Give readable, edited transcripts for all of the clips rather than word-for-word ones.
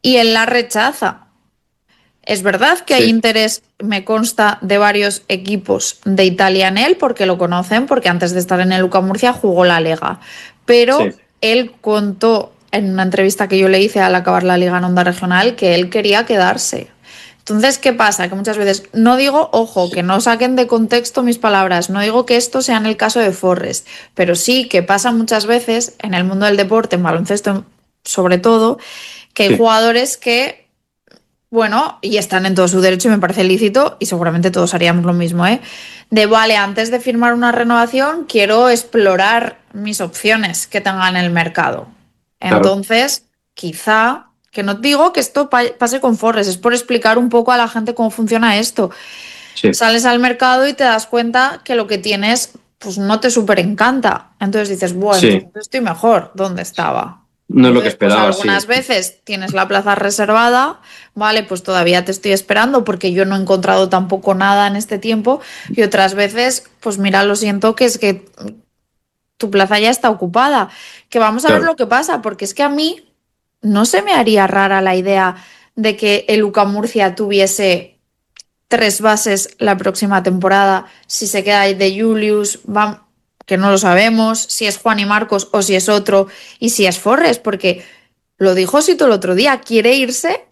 y él la rechaza. Es verdad que hay interés, me consta, de varios equipos de Italia en él, porque lo conocen, porque antes de estar en el UCAM Murcia jugó la Liga. Pero él contó en una entrevista que yo le hice al acabar la Liga en Onda Regional que él quería quedarse. Entonces, ¿qué pasa? Que muchas veces, no digo, ojo, que no saquen de contexto mis palabras, no digo que esto sea en el caso de Forrest, pero sí que pasa muchas veces en el mundo del deporte, en baloncesto sobre todo, que hay jugadores que, bueno, y están en todo su derecho y me parece lícito y seguramente todos haríamos lo mismo, ¿eh? De vale, antes de firmar una renovación quiero explorar mis opciones que tenga en el mercado. Entonces, quizá, que no digo que esto pase con Forrest, es por explicar un poco a la gente cómo funciona esto. Sales al mercado y te das cuenta que lo que tienes pues no te súper encanta. Entonces dices, bueno, entonces estoy mejor donde estaba. No es lo que esperaba, pues algunas veces tienes la plaza reservada, vale, pues todavía te estoy esperando porque yo no he encontrado tampoco nada en este tiempo, y otras veces, pues mira, lo siento, que es que tu plaza ya está ocupada, que vamos a ver lo que pasa, porque es que a mí no se me haría rara la idea de que el UCAM Murcia tuviese 3 bases la próxima temporada, si se queda de Julius, que no lo sabemos, si es Juan y Marcos o si es otro, y si es Forrest, porque lo dijo Sito el otro día, quiere irse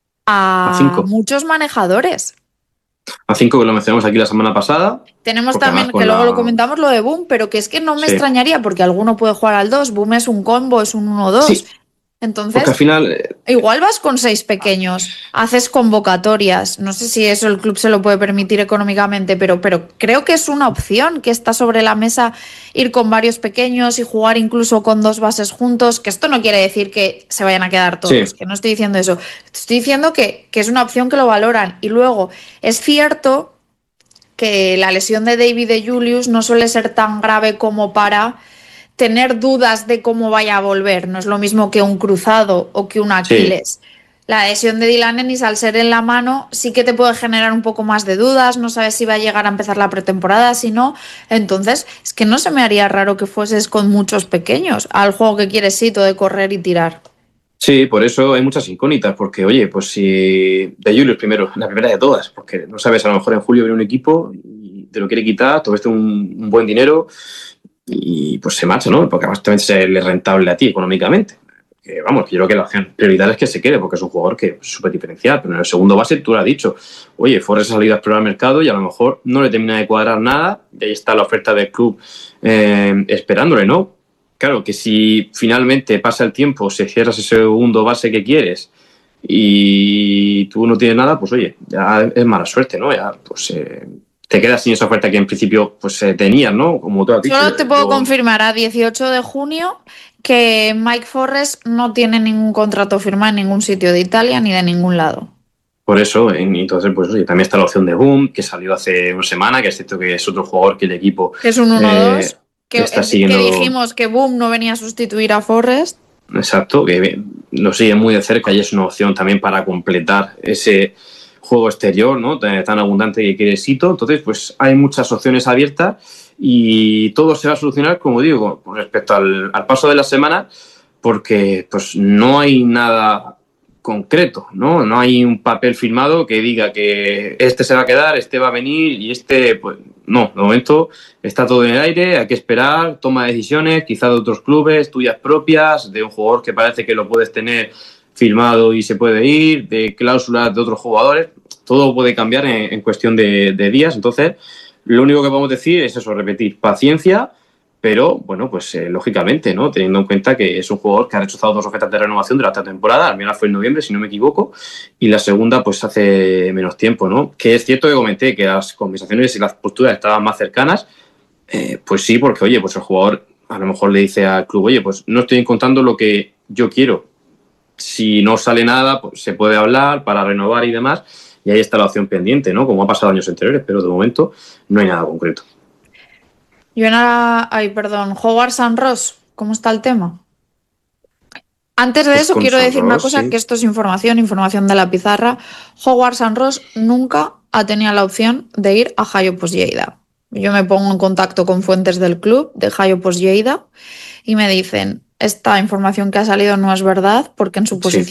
a muchos manejadores. A 5, que lo mencionamos aquí la semana pasada. Tenemos también, que luego lo comentamos, lo de Boom, pero que es que no me extrañaría porque alguno puede jugar al 2, Boom es un combo, es un 1-2. Entonces, porque al final, igual vas con 6 pequeños, haces convocatorias, no sé si eso el club se lo puede permitir económicamente, pero creo que es una opción que está sobre la mesa, ir con varios pequeños y jugar incluso con 2 bases juntos, que esto no quiere decir que se vayan a quedar todos, que no estoy diciendo eso, estoy diciendo que es una opción que lo valoran. Y luego, es cierto que la lesión de David de Julius no suele ser tan grave como para tener dudas de cómo vaya a volver. No es lo mismo que un cruzado o que un Aquiles. La lesión de Dylan Ennis, al ser en la mano, sí que te puede generar un poco más de dudas, no sabes si va a llegar a empezar la pretemporada, si no. Entonces, es que no se me haría raro que fueses con muchos pequeños al juego que quieres, Sito, de correr y tirar. Sí, por eso hay muchas incógnitas, porque, oye, pues si de Julius primero, la primera de todas, porque no sabes, a lo mejor en julio viene un equipo y te lo quiere quitar, te cuesta un buen dinero y pues se marcha, ¿no? Porque además también es rentable a ti económicamente. Vamos, yo creo que la opción prioritaria es que se quede, porque es un jugador que es súper diferencial, pero en el segundo base tú lo has dicho, oye, Forrest ha salido a explorar el mercado y a lo mejor no le termina de cuadrar nada, y ahí está la oferta del club esperándole, ¿no? Claro, que si finalmente pasa el tiempo, se cierras ese segundo base que quieres y tú no tienes nada, pues oye, ya es mala suerte, ¿no? Ya pues te quedas sin esa oferta que en principio pues tenías, ¿no? Como tú has dicho. Solo te puedo confirmar a 18 de junio que Mike Forrest no tiene ningún contrato firmado en ningún sitio de Italia ni de ningún lado. Por eso, entonces, pues oye, también está la opción de Boom, que salió hace una semana, que es cierto que es otro jugador que el equipo... Que es un 1-2. Que dijimos que Boom no venía a sustituir a Forrest. Exacto, que lo sigue muy de cerca y es una opción también para completar ese juego exterior, ¿no? Tan abundante que quiere Sito. Entonces, pues hay muchas opciones abiertas y todo se va a solucionar, como digo, con respecto al paso de la semana, porque pues no hay nada concreto, ¿no? No hay un papel firmado que diga que este se va a quedar, este va a venir y este, pues no, de momento está todo en el aire, hay que esperar, toma decisiones, quizá de otros clubes, tuyas propias, de un jugador que parece que lo puedes tener firmado y se puede ir, de cláusulas de otros jugadores, todo puede cambiar en cuestión de días. Entonces, lo único que podemos decir es eso, repetir, paciencia, pero, bueno, pues lógicamente, ¿no? Teniendo en cuenta que es un jugador que ha rechazado 2 ofertas de renovación durante la temporada, la primera fue en noviembre, si no me equivoco, y la segunda, pues hace menos tiempo, ¿no? Que es cierto que comenté que las conversaciones y las posturas estaban más cercanas, pues sí, porque, oye, pues el jugador a lo mejor le dice al club, oye, pues no estoy encontrando lo que yo quiero. Si no sale nada, pues se puede hablar para renovar y demás, y ahí está la opción pendiente, ¿no? Como ha pasado años anteriores, pero de momento no hay nada concreto. Howard San Ross, ¿cómo está el tema? Antes de eso, quiero decir una cosa, que esto es información de la pizarra. Howard San Ross nunca ha tenido la opción de ir a Jayopos Lleida. Yo me pongo en contacto con fuentes del club de Jayopos Lleida y me dicen, esta información que ha salido no es verdad porque en su posición